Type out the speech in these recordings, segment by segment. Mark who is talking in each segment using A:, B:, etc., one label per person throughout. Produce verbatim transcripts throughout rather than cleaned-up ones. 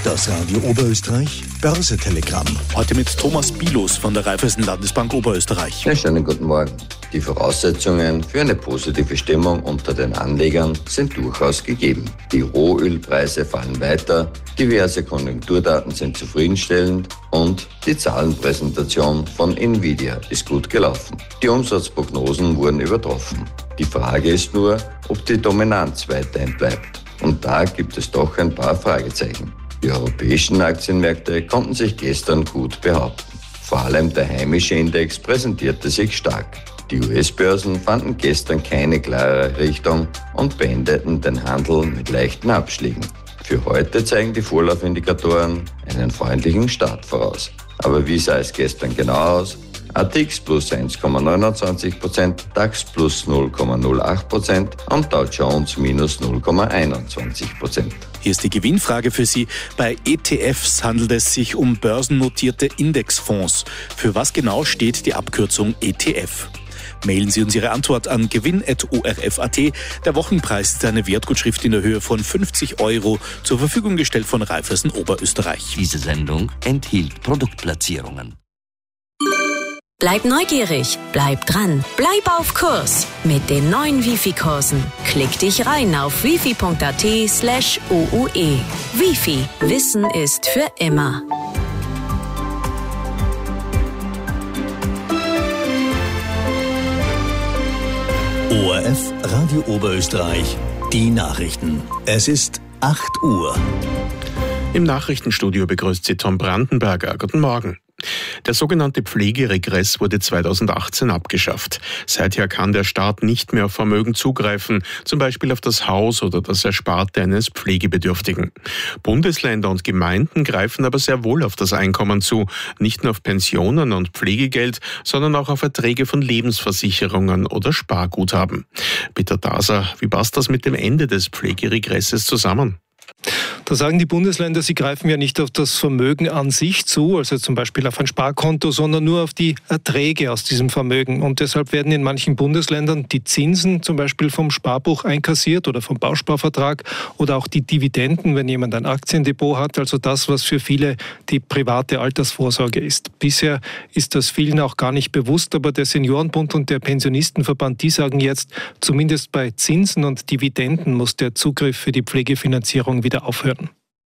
A: Das Radio Oberösterreich Börsetelegramm.
B: Heute mit Thomas Bilos von der Raiffeisen Landesbank Oberösterreich.
C: Ja, schönen guten Morgen. Die Voraussetzungen für eine positive Stimmung unter den Anlegern sind durchaus gegeben. Die Rohölpreise fallen weiter, diverse Konjunkturdaten sind zufriedenstellend und die Zahlenpräsentation von Nvidia ist gut gelaufen. Die Umsatzprognosen wurden übertroffen. Die Frage ist nur, ob die Dominanz weiterhin bleibt. Und da gibt es doch ein paar Fragezeichen. Die europäischen Aktienmärkte konnten sich gestern gut behaupten. Vor allem der heimische Index präsentierte sich stark. Die U S-Börsen fanden gestern keine klare Richtung und beendeten den Handel mit leichten Abschlägen. Für heute zeigen die Vorlaufindikatoren einen freundlichen Start voraus. Aber wie sah es gestern genau aus? A T X plus eins Komma neunundzwanzig Prozent, DAX plus null Komma null acht Prozent und Dow Jones minus null Komma einundzwanzig Prozent.
B: Hier ist die Gewinnfrage für Sie. Bei E T Fs handelt es sich um börsennotierte Indexfonds. Für was genau steht die Abkürzung E T F? Mailen Sie uns Ihre Antwort an gewinn at o r f punkt a t. Der Wochenpreis ist eine Wertgutschrift in der Höhe von fünfzig Euro, zur Verfügung gestellt von Raiffeisen Oberösterreich.
D: Diese Sendung enthielt Produktplatzierungen.
E: Bleib neugierig, bleib dran, bleib auf Kurs mit den neuen Wifi-Kursen. Klick dich rein auf wifi punkt a t slash o u e. Wifi, Wissen ist für immer.
A: O R F Radio Oberösterreich, die Nachrichten. Es ist acht Uhr.
F: Im Nachrichtenstudio begrüßt Sie Tom Brandenberger. Guten Morgen. Der sogenannte Pflegeregress wurde zweitausendachtzehn abgeschafft. Seither kann der Staat nicht mehr auf Vermögen zugreifen, zum Beispiel auf das Haus oder das Ersparte eines Pflegebedürftigen. Bundesländer und Gemeinden greifen aber sehr wohl auf das Einkommen zu, nicht nur auf Pensionen und Pflegegeld, sondern auch auf Erträge von Lebensversicherungen oder Sparguthaben. Peter Daser, wie passt das mit dem Ende des Pflegeregresses zusammen?
G: Da sagen die Bundesländer, sie greifen ja nicht auf das Vermögen an sich zu, also zum Beispiel auf ein Sparkonto, sondern nur auf die Erträge aus diesem Vermögen. Und deshalb werden in manchen Bundesländern die Zinsen zum Beispiel vom Sparbuch einkassiert oder vom Bausparvertrag oder auch die Dividenden, wenn jemand ein Aktiendepot hat, also das, was für viele die private Altersvorsorge ist. Bisher ist das vielen auch gar nicht bewusst, aber der Seniorenbund und der Pensionistenverband, die sagen jetzt, zumindest bei Zinsen und Dividenden muss der Zugriff für die Pflegefinanzierung wieder aufhören.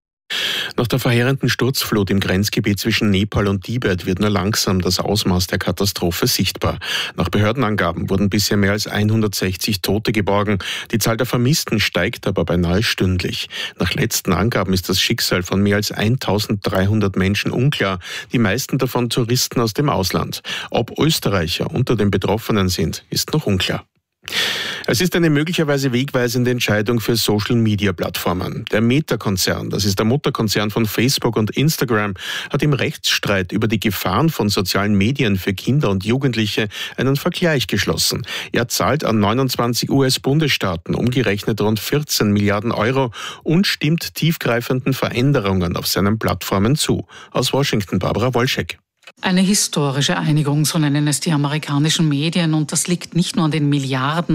F: Nach der verheerenden Sturzflut im Grenzgebiet zwischen Nepal und Tibet wird nur langsam das Ausmaß der Katastrophe sichtbar. Nach Behördenangaben wurden bisher mehr als hundertsechzig Tote geborgen. Die Zahl der Vermissten steigt aber beinahe stündlich. Nach letzten Angaben ist das Schicksal von mehr als eintausenddreihundert Menschen unklar, die meisten davon Touristen aus dem Ausland. Ob Österreicher unter den Betroffenen sind, ist noch unklar. Es ist eine möglicherweise wegweisende Entscheidung für Social-Media-Plattformen. Der Meta-Konzern, das ist der Mutterkonzern von Facebook und Instagram, hat im Rechtsstreit über die Gefahren von sozialen Medien für Kinder und Jugendliche einen Vergleich geschlossen. Er zahlt an neunundzwanzig U S-Bundesstaaten umgerechnet rund vierzehn Milliarden Euro und stimmt tiefgreifenden Veränderungen auf seinen Plattformen zu. Aus Washington Barbara Wolschek.
H: Eine historische Einigung, so nennen es die amerikanischen Medien. Und das liegt nicht nur an den Milliarden